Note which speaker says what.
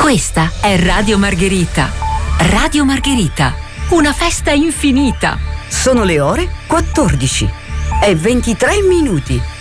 Speaker 1: Questa è Radio Margherita. Radio Margherita, una festa infinita.
Speaker 2: Sono le ore 14 e 23 minuti.